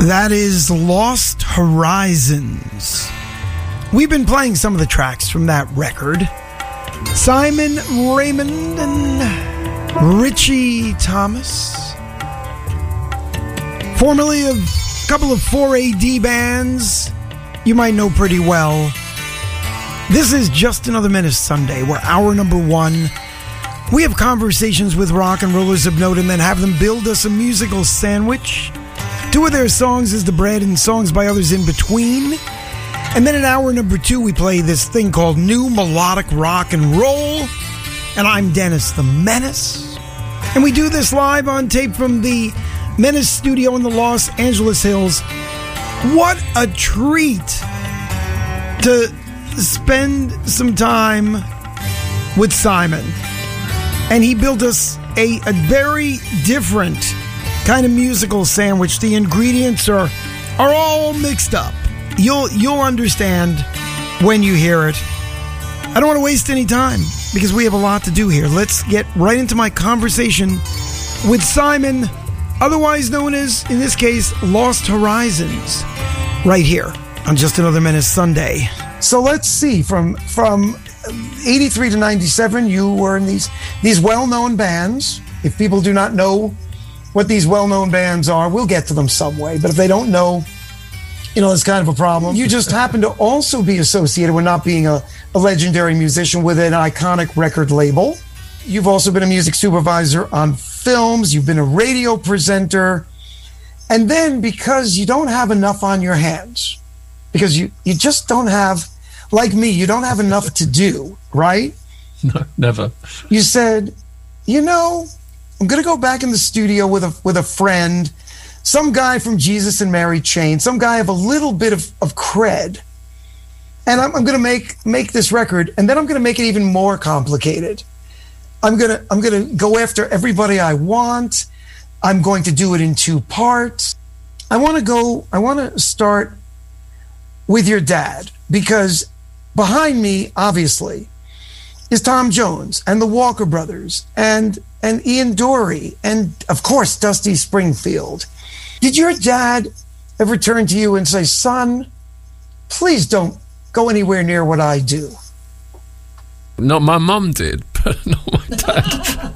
That is Lost Horizons. We've been playing some of the tracks from that record. Simon Raymonde and Richie Thomas, formerly of a couple of 4AD bands you might know pretty well. This is Just Another Menace Sunday. We're hour number one. We have conversations with rock and rollers of note and then have them build us a musical sandwich. Two of their songs is the bread and songs by others in between. And then in hour number two, we play this thing called New Melodic Rock and Roll. And I'm Dennis the Menace. And we do this live on tape from the Menace studio in the Los Angeles Hills. What a treat to spend some time with Simon. And he built us a very different kind of musical sandwich. The ingredients are all mixed up. You'll understand when you hear it. I don't want to waste any time because we have a lot to do here. Let's get right into my conversation with Simon, otherwise known as, in this case, Lost Horizons, right here on Just Another Menace Sunday. So let's see, from 83 to 97, you were in these well-known bands. If people do not know what these well-known bands are, we'll get to them some way. But if they don't know, it's kind of a problem. You just happen to also be associated with not being a legendary musician with an iconic record label. You've also been a music supervisor on films. You've been a radio presenter. And then because you don't have enough on your hands, because you just don't have, like me, you don't have enough to do, right? No, never. You said, I'm going to go back in the studio with a friend, some guy from Jesus and Mary Chain, some guy of a little bit of cred. And I'm going to make this record, and then I'm going to make it even more complicated. I'm going to go after everybody I want. I'm going to do it in two parts. I want to start with your dad, because behind me, obviously, is Tom Jones and the Walker Brothers and Ian Dury and, of course, Dusty Springfield. Did your dad ever turn to you and say, son, please don't go anywhere near what I do? No, my mum did, but not my dad.